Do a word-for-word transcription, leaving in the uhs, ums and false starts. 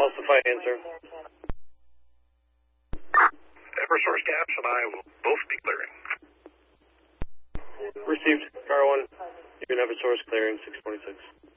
Falsify answer. Eversource Gas and I will both be clearing. Received. Car one, even Eversource clearing six twenty-six.